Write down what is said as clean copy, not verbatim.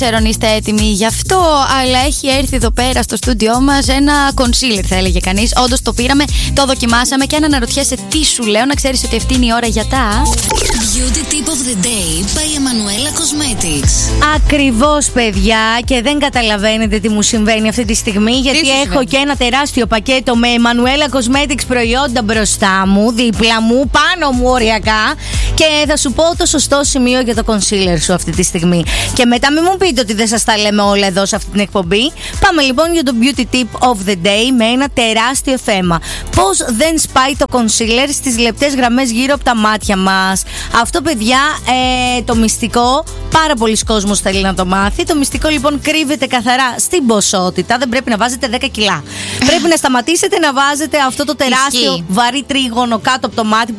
ξέρω αν είστε έτοιμοι γι' αυτό, αλλά έχει έρθει εδώ πέρα στο στούντιό μας ένα concealer, θα έλεγε κανείς. Όντως το πήραμε, το δοκιμάσαμε και αν αναρωτιέσαι τι σου λέω, να ξέρεις ότι αυτή είναι η ώρα για τα Beauty Tip of the Day by Emanuela Cosmetics. Ακριβώς, παιδιά, και δεν καταλαβαίνετε τι μου συμβαίνει αυτή τη στιγμή, γιατί έχω και ένα τεράστιο πακέτο με Emanuela Cosmetics προϊόντα μπροστά μου, δίπλα μου, πάνω μου οριακά. Και θα σου πω το σωστό σημείο για το concealer σου αυτή τη στιγμή. Και μετά μην μου πείτε ότι δεν σας τα λέμε όλα εδώ σε αυτή την εκπομπή. Πάμε λοιπόν για το Beauty Tip of the Day με ένα τεράστιο θέμα. Πώς δεν σπάει το concealer στις λεπτές γραμμές γύρω από τα μάτια μας. Αυτό, παιδιά, το μυστικό, πάρα πολλοί κόσμος θέλει να το μάθει. Το μυστικό λοιπόν κρύβεται καθαρά στην ποσότητα. Δεν πρέπει να βάζετε 10 κιλά. Πρέπει να σταματήσετε να βάζετε αυτό το τεράστιο βαρύ τρίγωνο κάτω από το μάτι